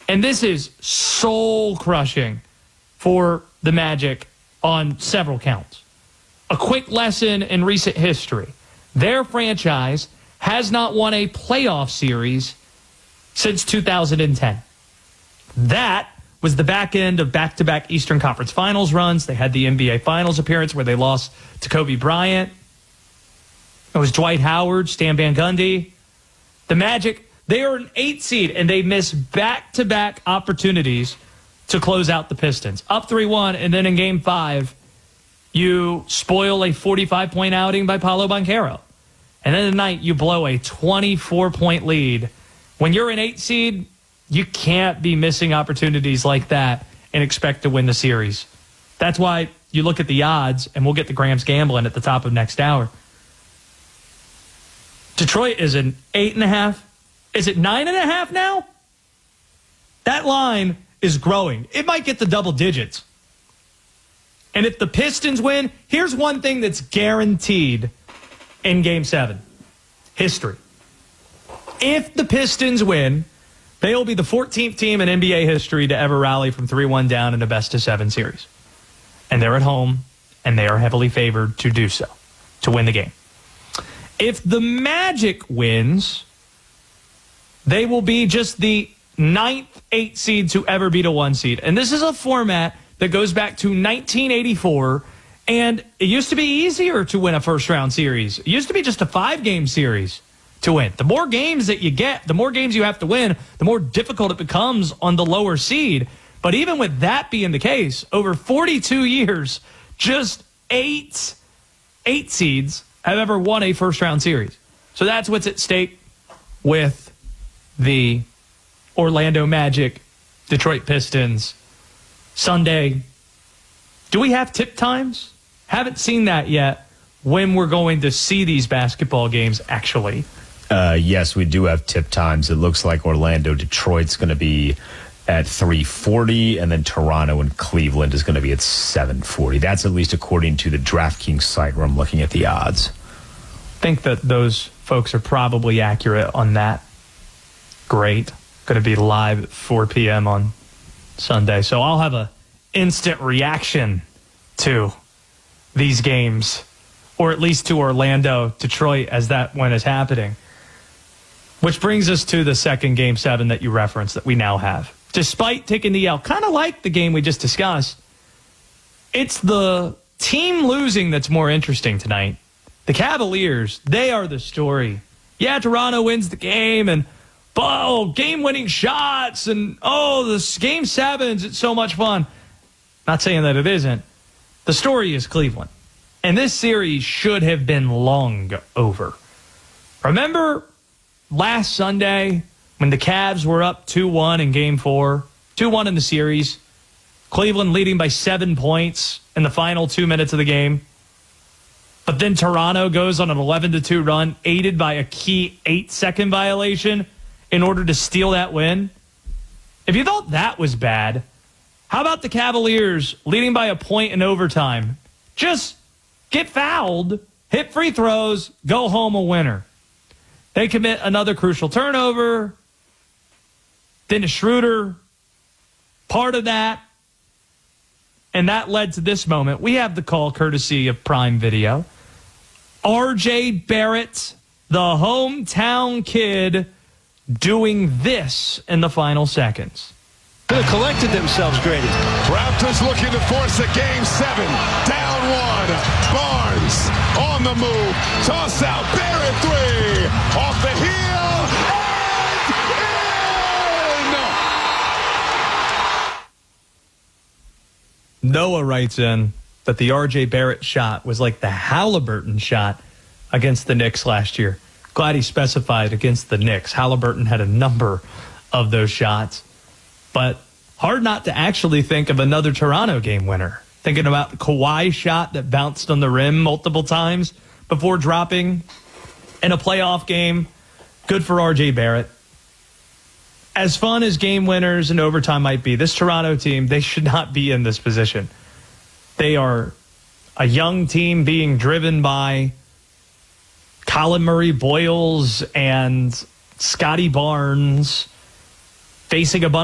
And this is soul-crushing for the Magic on several counts. A quick lesson in recent history. Their franchise has not won a playoff series since 2010. That was the back end of back-to-back Eastern Conference Finals runs. They had the NBA Finals appearance where they lost to Kobe Bryant. It was Dwight Howard, Stan Van Gundy. The Magic, they are an 8 seed, and they miss back-to-back opportunities to close out the Pistons. Up 3-1, and then in Game 5, you spoil a 45-point outing by Paolo Banchero. And then tonight, you blow a 24-point lead. When you're an 8 seed, you can't be missing opportunities like that and expect to win the series. That's why you look at the odds, and we'll get to Graham's gambling at the top of next hour. Detroit is an 8.5. Is it 9.5 now? That line is growing. It might get to double digits. And if the Pistons win, here's one thing that's guaranteed in Game 7. History. If the Pistons win, they will be the 14th team in NBA history to ever rally from 3-1 down in a best-of-7 series. And they're at home, and they are heavily favored to do so, to win the game. If the Magic wins, they will be just the 9th 8 seed to ever beat a 1 seed. And this is a format that goes back to 1984, and it used to be easier to win a first-round series. It used to be just a 5-game series to win. The more games that you get, the more games you have to win, the more difficult it becomes on the lower seed. But even with that being the case, over 42 years, just 8 seeds have ever won a first-round series. So that's what's at stake with the Orlando Magic, Detroit Pistons, Sunday. Do we have tip times? Haven't seen that yet when we're going to see these basketball games actually. Yes, we do have tip times. It looks like Orlando, Detroit's going to be at 3:40, and then Toronto and Cleveland is going to be at 7:40. That's at least according to the DraftKings site where I'm looking at the odds. I think that those folks are probably accurate on that. Great. Going to be live at 4 p.m. on Sunday. So I'll have an instant reaction to these games, or at least to Orlando, Detroit, as that one is happening. Which brings us to the second Game 7 that you referenced that we now have. Despite taking the L, kind of like the game we just discussed, it's the team losing that's more interesting tonight. The Cavaliers, they are the story. Yeah, Toronto wins the game, and game-winning shots, and this Game 7s, it's so much fun. Not saying that it isn't. The story is Cleveland. And this series should have been long over. Remember last Sunday when the Cavs were up 2-1 in Game 4, 2-1 in the series, Cleveland leading by 7 points in the final 2 minutes of the game. But then Toronto goes on an 11-2 run, aided by a key 8-second violation in order to steal that win. If you thought that was bad, how about the Cavaliers leading by a point in overtime? Just get fouled, hit free throws, go home a winner. They commit another crucial turnover. Dennis Schroeder, part of that. And that led to this moment. We have the call courtesy of Prime Video. R.J. Barrett, the hometown kid, doing this in the final seconds. Could have collected themselves, Grady. Raptors looking to force a Game 7. Down 1. Barnes on the move. Toss out. Barrett 3. Off the heel. And in! Noah writes in that the R.J. Barrett shot was like the Halliburton shot against the Knicks last year. Glad he specified against the Knicks. Halliburton had a number of those shots. But hard not to actually think of another Toronto game winner. Thinking about the Kawhi shot that bounced on the rim multiple times before dropping in a playoff game. Good for R.J. Barrett. As fun as game winners and overtime might be, this Toronto team, they should not be in this position. They are a young team being driven by Colin Murray Boyles and Scotty Barnes, facing a bunch